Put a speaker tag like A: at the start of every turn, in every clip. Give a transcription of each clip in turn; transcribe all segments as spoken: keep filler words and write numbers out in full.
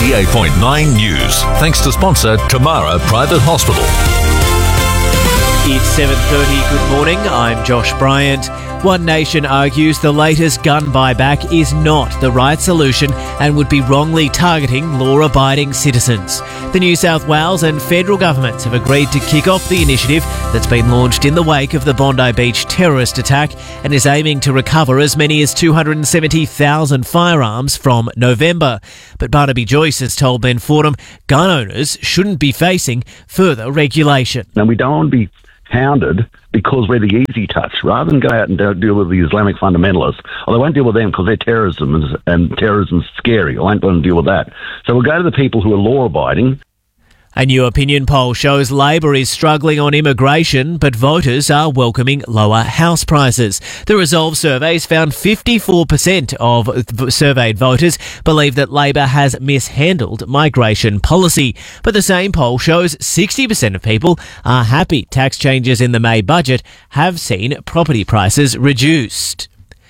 A: eighty-eight point nine News. Thanks to sponsor Tamara Private Hospital.
B: It's seven thirty. Good morning. I'm Josh Bryant. One Nation argues the latest gun buyback is not the right solution and would be wrongly targeting law-abiding citizens. The New South Wales and federal governments have agreed to kick off the initiative that's been launched in the wake of the Bondi Beach terrorist attack and is aiming to recover as many as two hundred seventy thousand firearms from November. But Barnaby Joyce has told Ben Fordham gun owners shouldn't be facing further regulation.
C: And we don't want to be hounded because we're the easy touch, rather than go out and deal with the Islamic fundamentalists. Well, they won't deal with them because their terrorism is, and terrorism is scary. I won't go and deal with that. So we'll go to the people who are law-abiding.
B: A new opinion poll shows Labor is struggling on immigration, but voters are welcoming lower house prices. The Resolve surveys found fifty-four percent of surveyed voters believe that Labor has mishandled migration policy. But the same poll shows sixty percent of people are happy tax changes in the May budget have seen property prices reduced.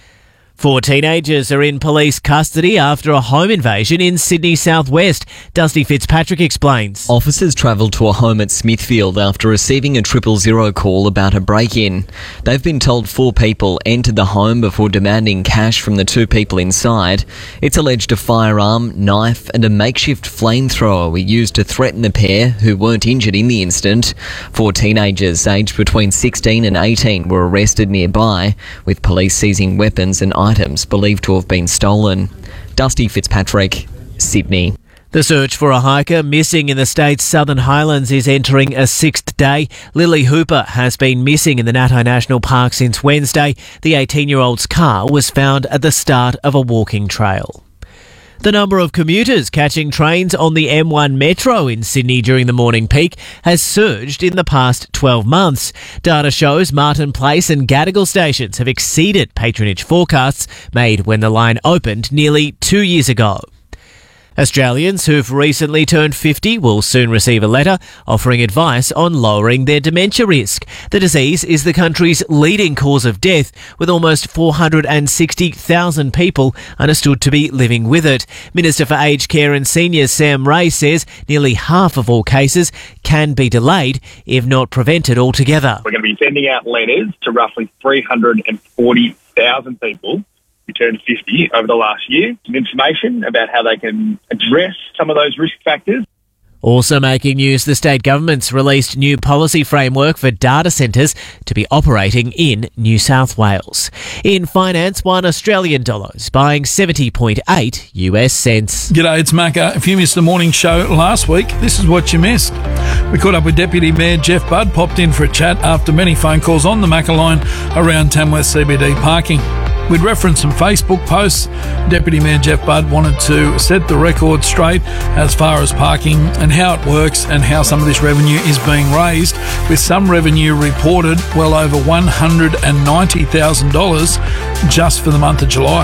B: Four teenagers are in police custody after a home invasion in Sydney southwest. Dusty Fitzpatrick explains.
D: Officers travelled to a home at Smithfield after receiving a triple zero call about a break-in. They've been told four people entered the home before demanding cash from the two people inside. It's alleged a firearm, knife and a makeshift flamethrower were used to threaten the pair, who weren't injured in the incident. Four teenagers aged between sixteen and eighteen were arrested nearby, with police seizing weapons and items believed to have been stolen. Dusty Fitzpatrick, Sydney.
B: The search for a hiker missing in the state's Southern Highlands is entering a sixth day. Lily Hooper has been missing in the Natai National Park since Wednesday. The eighteen-year-old's car was found at the start of a walking trail. The number of commuters catching trains on the M one Metro in Sydney during the morning peak has surged in the past twelve months. Data shows Martin Place and Gadigal stations have exceeded patronage forecasts made when the line opened nearly two years ago. Australians who've recently turned fifty will soon receive a letter offering advice on lowering their dementia risk. The disease is the country's leading cause of death, with almost four hundred sixty thousand people understood to be living with it. Minister for Aged Care and Seniors Sam Ray says nearly half of all cases can be delayed, if not prevented altogether.
E: We're going to be sending out letters to roughly three hundred forty thousand people who turned fifty over the last year. Some information about how they can address some of those risk factors.
B: Also making news, the state government's released new policy framework for data centres to be operating in New South Wales. In finance, one Australian dollar is buying seventy point eight US cents.
F: G'day, it's Macca. If you missed the morning show last week, this is what you missed. We caught up with Deputy Mayor Jeff Budd, popped in for a chat after many phone calls on the Macca line around Tamworth C B D parking. We'd referenced some Facebook posts. Deputy Mayor Jeff Budd wanted to set the record straight as far as parking and how it works and how some of this revenue is being raised, with some revenue reported well over one hundred ninety thousand dollars just for the month of July.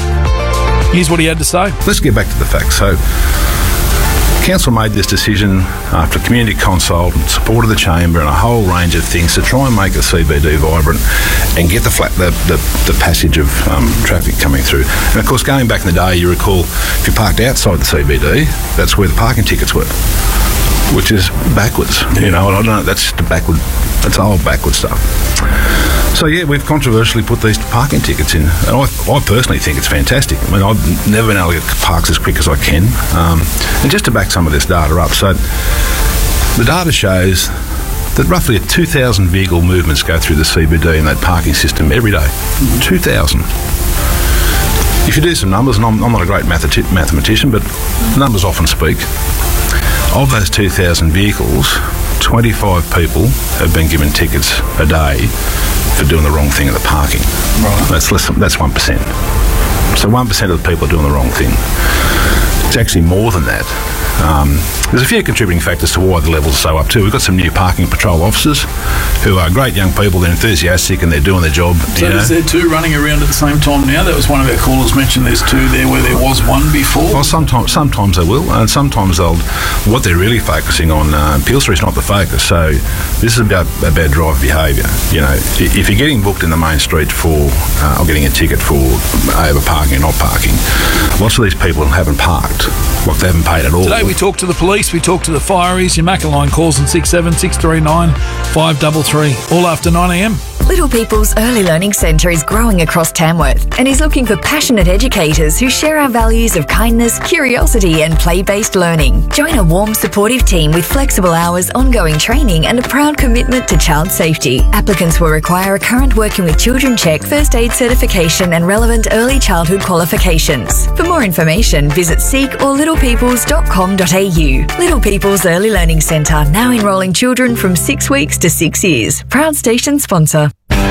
F: Here's what he had to say.
G: Let's get back to the facts. So, Council made this decision after community consult and support of the Chamber and a whole range of things to try and make the C B D vibrant and get the flat, the, the, the passage of um, traffic coming through. And of course, going back in the day, you recall if you parked outside the C B D, that's where the parking tickets were, which is backwards. You know, I don't know, that's the backward, that's old backward stuff. So yeah, we've controversially put these parking tickets in, and I, I personally think it's fantastic. I mean, I've never been able to get parks as quick as I can. Um, and just to back some of this data up, so the data shows that roughly two thousand vehicle movements go through the C B D in that parking system every day. two thousand. If you do some numbers, and I'm, I'm not a great matheti- mathematician, but numbers often speak. Of those two thousand vehicles, twenty-five people have been given tickets a day for doing the wrong thing at the parking. Right. That's less than, that's one percent. So one percent of the people are doing the wrong thing. It's actually more than that. Um, there's a few contributing factors to why the levels are so up too. We've got some new parking patrol officers who are great young people. They're enthusiastic and they're doing their job.
F: So is there two running around at the same time now? That was one of our callers mentioned there's two there where there was one before.
G: Well, sometimes sometimes they will, and sometimes they'll. What they're really focusing on, uh, Peel Street's not the focus. So this is about about driver behaviour. You know, if you're getting booked in the main street for uh, or getting a ticket for over parking or not parking, lots of these people haven't parked. like they haven't paid at all.
F: Today we talk to the police, we talk to the fireys. Your Macca line calls on six seven six three nine five three three, all after nine a m.
H: Little People's Early Learning Centre is growing across Tamworth and is looking for passionate educators who share our values of kindness, curiosity and play-based learning. Join a warm, supportive team with flexible hours, ongoing training and a proud commitment to child safety. Applicants will require a current Working with Children check, first aid certification and relevant early childhood qualifications. For more information, visit seek or little peoples dot com dot a u. Little People's Early Learning Centre, now enrolling children from six weeks to six years. Proud station sponsor.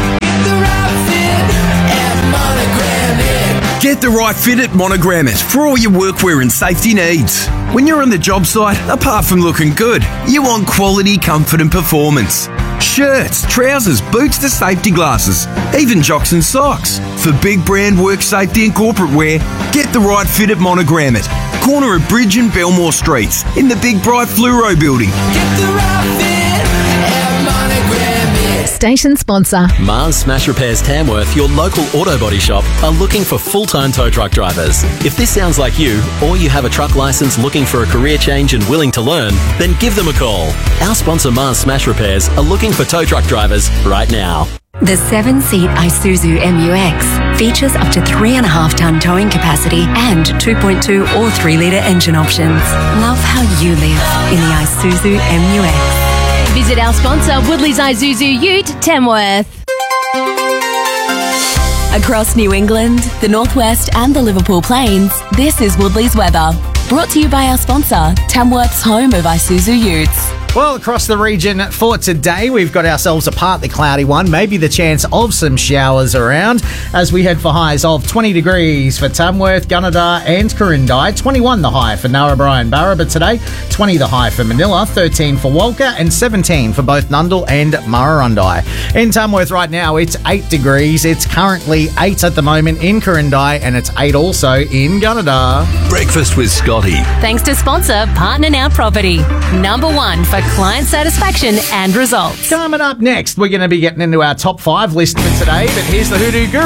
I: Get the right fit at Monogram It for all your workwear and safety needs. When you're on the job site, apart from looking good, you want quality, comfort and performance. Shirts, trousers, boots to safety glasses, even jocks and socks. For big brand work safety and corporate wear, get the right fit at Monogram It. Corner of Bridge and Belmore Streets in the big bright Fluoro building.
J: Get the right fit at Monogram It.
K: Station sponsor.
L: Mars Smash Repairs Tamworth, your local auto body shop, are looking for full-time tow truck drivers. If this sounds like you, or you have a truck licence looking for a career change and willing to learn, then give them a call. Our sponsor Mars Smash Repairs are looking for tow truck drivers right now.
M: The seven-seat Isuzu M U X features up to three and a half tonne towing capacity and two point two or three litre engine options. Love how you live in the Isuzu M U X.
K: Visit our sponsor, Woodley's Isuzu Ute, Tamworth. Across New England, the Northwest and the Liverpool Plains, this is Woodley's weather. Brought to you by our sponsor, Tamworth's home of Isuzu Utes.
N: Well, across the region for today, we've got ourselves a partly cloudy one, maybe the chance of some showers around as we head for highs of twenty degrees for Tamworth, Gunnedah and Corindai, twenty-one the high for Narrabri and Barraba today, twenty the high for Manila, thirteen for Walker and seventeen for both Nundle and Murrurundi. In Tamworth right now, it's eight degrees. It's currently eight at the moment in Corindai and it's eight also in Gunnedah.
A: Breakfast with Scotty.
K: Thanks to sponsor Partner Now Property, number one for client satisfaction and results.
N: Coming up next, we're going to be getting into our top five list for today, but here's the Hoodoo Guru.